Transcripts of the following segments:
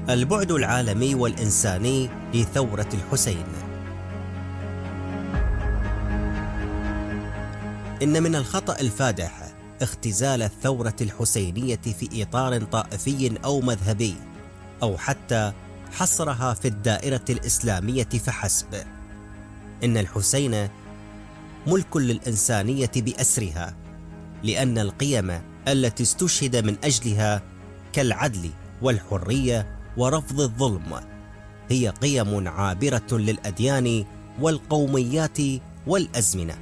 البعد العالمي والإنساني لثورة الحسين. إن من الخطأ الفادح اختزال الثورة الحسينية في إطار طائفي أو مذهبي، أو حتى حصرها في الدائرة الإسلامية فحسب. إن الحسين ملك للإنسانية بأسرها، لأن القيم التي استشهد من أجلها كالعدل والحرية ورفض الظلم هي قيم عابرة للأديان والقوميات والأزمنة.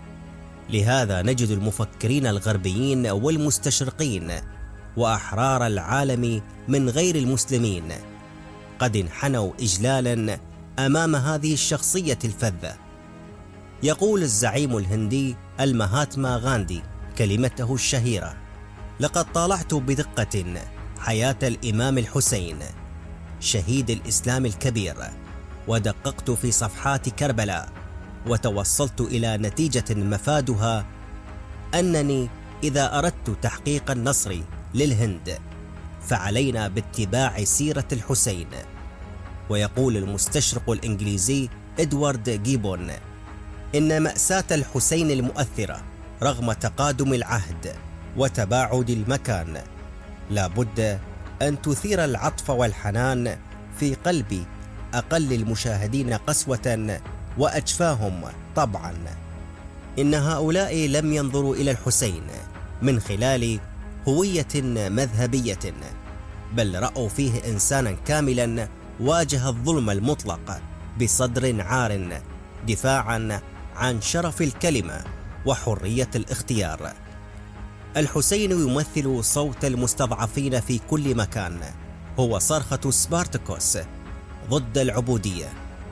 لهذا نجد المفكرين الغربيين والمستشرقين وأحرار العالم من غير المسلمين قد انحنوا إجلالا أمام هذه الشخصية الفذة. يقول الزعيم الهندي المهاتما غاندي كلمته الشهيرة: لقد طالعت بدقة حياة الإمام الحسين شهيد الإسلام الكبير، ودققت في صفحات كربلاء، وتوصلت إلى نتيجة مفادها أنني إذا أردت تحقيق النصر للهند فعلينا باتباع سيرة الحسين. ويقول المستشرق الإنجليزي إدوارد جيبون: إن مأساة الحسين المؤثرة رغم تقادم العهد وتباعد المكان لا بد أن تثير العطف والحنان في قلب أقل المشاهدين قسوة وأجفاهم طبعا. إن هؤلاء لم ينظروا إلى الحسين من خلال هوية مذهبية، بل رأوا فيه إنسانا كاملا واجه الظلم المطلق بصدر عار دفاعا عن شرف الكلمة وحرية الاختيار. الحسين يمثل صوت المستضعفين في كل مكان، هو صرخة سبارتاكوس ضد العبودية،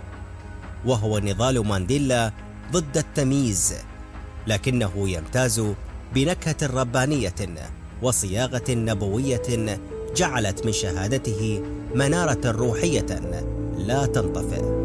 وهو نضال مانديلا ضد التمييز، لكنه يمتاز بنكهة ربانية وصياغة نبوية جعلت من شهادته منارة روحية لا تنطفئ.